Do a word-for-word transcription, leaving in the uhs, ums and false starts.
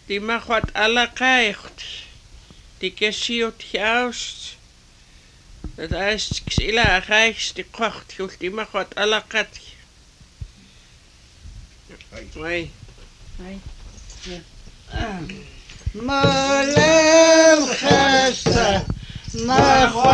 Die mag wat alle krijgt. Die kesiot juist. Dat is xila rijkste kocht. Just die mag wat alle kat. Nee. Nee. Malel gesta, ma